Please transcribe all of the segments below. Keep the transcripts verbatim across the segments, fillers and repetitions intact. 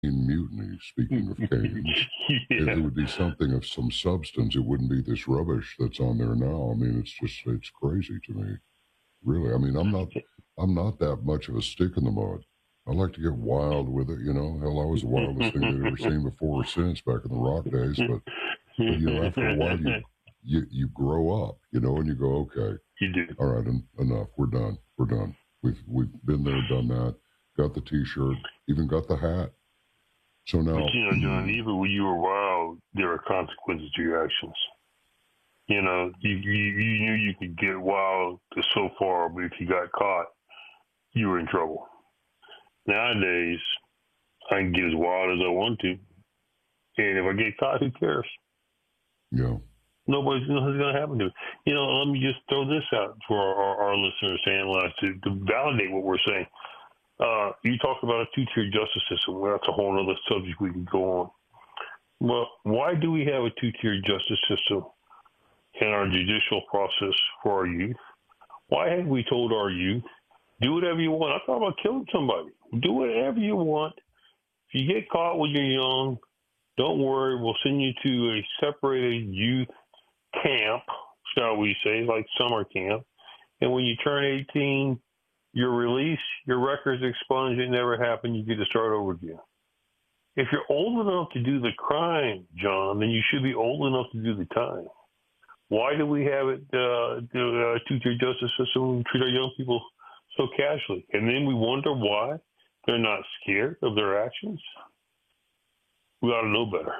mutiny, speaking of canes. Yeah. It, it would be something of some substance. It wouldn't be this rubbish that's on there now. I mean, it's just, it's crazy to me. Really. I mean, I'm not, I'm not that much of a stick in the mud. I like to get wild with it, you know. Hell, I was the wildest thing they'd ever seen before or since back in the rock days. But, but you know, after a while, you, you, you grow up, you know, and you go, okay, You do. all right, en- enough. We're done. We're done. We've, we've been there, done that. Got the T-shirt, even got the hat. So now, But you know, John, even when you were wild, there are consequences to your actions. You know, you, you you knew you could get wild to so far, but if you got caught, you were in trouble. Nowadays, I can get as wild as I want to, and if I get caught, who cares? yeah, Nobody's nothing's going to happen to me. You know, let me just throw this out for our, our, our listeners to analyze to, to validate what we're saying. Uh, you talk about a two-tier justice system. Well, that's a whole other subject we can go on. Well, why do we have a two-tier justice system in our judicial process for our youth? Why have we told our youth, do whatever you want? I'm talking about killing somebody. Do whatever you want. If you get caught when you're young, don't worry. We'll send you to a separated youth camp, shall we say, like summer camp. And when you turn eighteen, you're released, your record's expunged, it never happened, you get to start over again. If you're old enough to do the crime, John, then you should be old enough to do the time. Why do we have it, uh, the uh, two-tier justice system, and treat our young people so casually? And then we wonder why they're not scared of their actions? We ought to know better.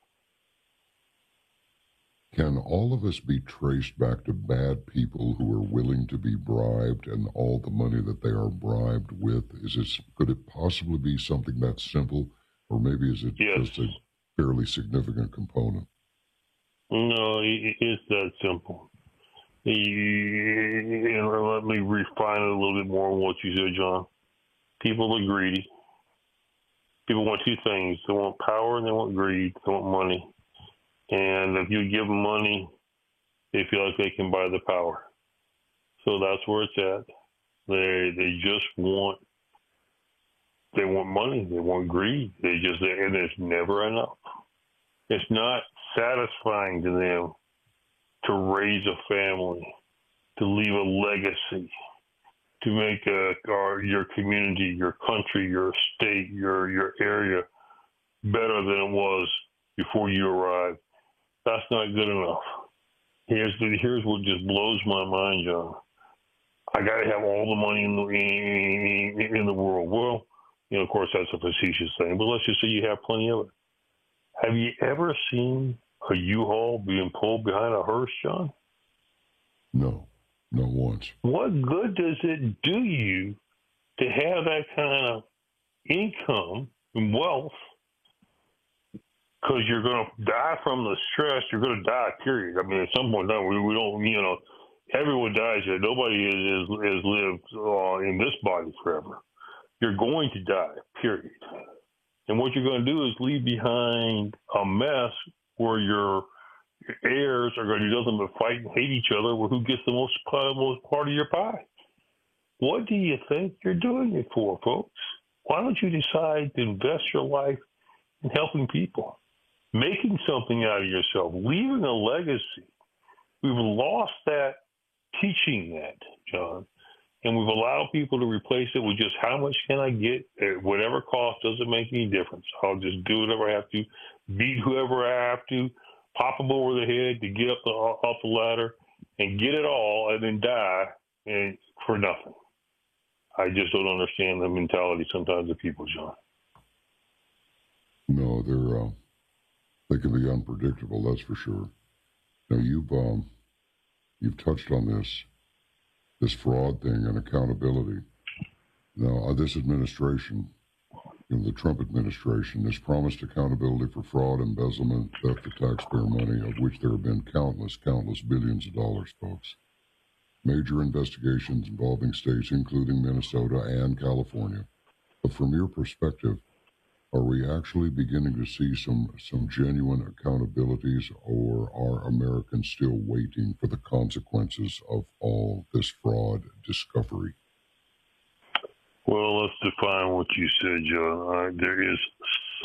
can all of us be traced back to bad people who are willing to be bribed and all the money that they are bribed with? Is it, could it possibly be something that simple, or maybe is it Yes. just a fairly significant component? No, it- it's that simple. You, let me refine it a little bit more on what you said, John. People are greedy. People want two things. They want power and they want greed. They want money. And if you give them money, they feel like they can buy the power. So that's where it's at. They they just want they want money. They want greed. They just and there's never enough. It's not satisfying to them to raise a family, to leave a legacy, to make a, our, your community, your country, your state, your your area better than it was before you arrived. That's not good enough. Here's the, here's what just blows my mind, John. I got to have all the money in the in, in the world. Well, you know, of course, that's a facetious thing, but let's just say you have plenty of it. Have you ever seen a U-Haul being pulled behind a hearse, John? No, not once. What good does it do you to have that kind of income and wealth? Because you're going to die from the stress. You're going to die, period. I mean, at some point, no, we, we don't, you know, everyone dies here. Nobody is, is, is lived uh, in this body forever. You're going to die, period. And what you're going to do is leave behind a mess where your heirs are going to do nothing but fight and hate each other with who gets the most, most part of your pie. What do you think you're doing it for, folks? Why don't you decide to invest your life in helping people, making something out of yourself, leaving a legacy? We've lost that, teaching that, John. And we've allowed people to replace it with just how much can I get at whatever cost. Doesn't make any difference. I'll just do whatever I have to, beat whoever I have to, pop them over the head to get up the up the ladder and get it all and then die and for nothing. I just don't understand the mentality sometimes of people, John. No, they're uh, they can be unpredictable. That's for sure. Now you've um, you've touched on this. This fraud thing and accountability. Now, uh, this administration, you know, the Trump administration, has promised accountability for fraud, embezzlement, theft of taxpayer money, of which there have been countless, countless billions of dollars, folks. Major investigations involving states, including Minnesota and California. But from your perspective, are we actually beginning to see some, some genuine accountabilities, or are Americans still waiting for the consequences of all this fraud discovery? Well, let's define what you said, John. Uh, there is